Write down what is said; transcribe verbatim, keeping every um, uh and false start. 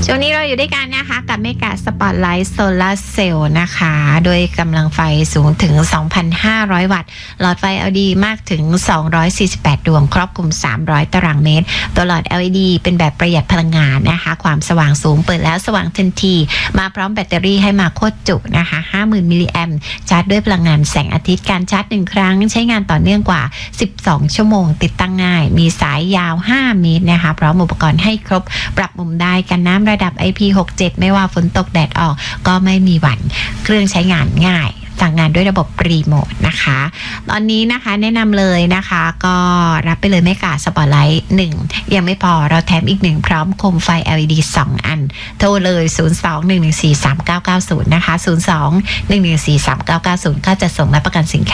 ช่วงนี้เราอยู่ด้วยกันนะคะกับเมกะสปอตไลท์โซลาร์เซลล์นะคะโดยกำลังไฟสูงถึง สองพันห้าร้อย วัตต์หลอดไฟ แอล อี ดี มากถึงสองร้อยสี่สิบแปดดวงครอบคลุมสามร้อยตารางเมตรตัวหลอด แอล อี ดี เป็นแบบประหยัดพลังงานนะคะความสว่างสูงเปิดแล้วสว่างทันทีมาพร้อมแบตเตอรี่ให้มาโคตรจุนะคะ ห้าหมื่น มิลลิแอมป์ชาร์จด้วยพลังงานแสงอาทิตย์การชาร์จหนึ่งครั้งใช้งานต่อเนื่องกว่าสิบสองชั่วโมงติดตั้งง่ายมีสายยาวห้าเมตรนะคะพร้อมอุปกรณ์ให้ครบปรับมุมได้กันน้ำระดับ ไอ พี หกสิบเจ็ด ไม่ว่าฝนตกแดดออกก็ไม่มีหวั่นเครื่องใช้งานง่ายสั่งงานด้วยระบบรีโมทนะคะตอนนี้นะคะแนะนำเลยนะคะก็รับไปเลยเมกะสปอตไลท์หนึ่งยังไม่พอเราแถมอีกหนึ่งพร้อมโคมไฟ แอล อี ดี สองอันโทรเลยศูนย์ สอง หนึ่ง หนึ่ง สี่ สาม เก้า เก้า ศูนย์นะคะศูนย์ สอง หนึ่ง หนึ่ง สี่ สาม เก้า เก้า ศูนย์ก็จะส่งและประกันสินค้า